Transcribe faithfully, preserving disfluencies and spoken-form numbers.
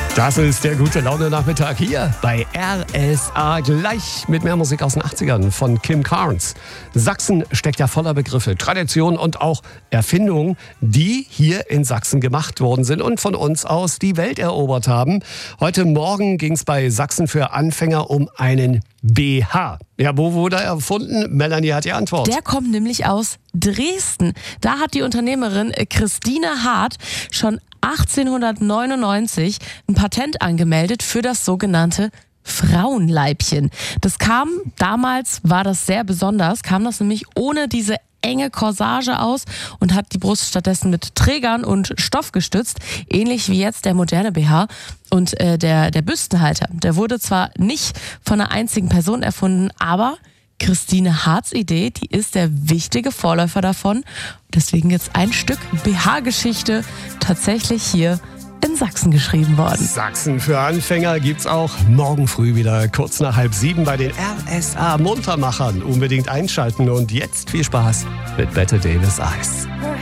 Das ist der gute Laune-Nachmittag hier bei R S A. Gleich mit mehr Musik aus den achtzigern von Kim Carnes. Sachsen steckt ja voller Begriffe, Traditionen und auch Erfindungen, die hier in Sachsen gemacht worden sind und von uns aus die Welt erobert haben. Heute Morgen ging es bei Sachsen für Anfänger um einen B H. Ja, wo wurde er erfunden? Melanie hat die Antwort. Der kommt nämlich aus Dresden. Da hat die Unternehmerin Christine Hart schon achtzehnhundertneunundneunzig ein Patent angemeldet für das sogenannte Frauenleibchen. Das kam, damals war das sehr besonders, kam das nämlich ohne diese enge Corsage aus und hat die Brust stattdessen mit Trägern und Stoff gestützt, ähnlich wie jetzt der moderne B H. Und äh, der, der Büstenhalter, der wurde zwar nicht von einer einzigen Person erfunden, aber Christine Harts Idee, die ist der wichtige Vorläufer davon. Deswegen jetzt ein Stück B H-Geschichte tatsächlich hier in Sachsen geschrieben worden. Sachsen für Anfänger gibt's auch morgen früh wieder kurz nach halb sieben bei den R S A Muntermachern. Unbedingt einschalten und jetzt viel Spaß mit Bette Davis Eyes.